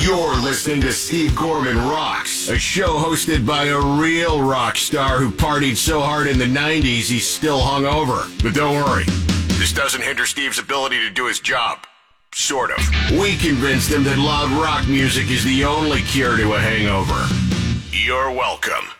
You're listening to Steve Gorman Rocks, a show hosted by a real rock star who partied so hard in the 90s he's still hungover. But don't worry, this doesn't hinder Steve's ability to do his job. Sort of. We convinced him that loud rock music is the only cure to a hangover. You're welcome.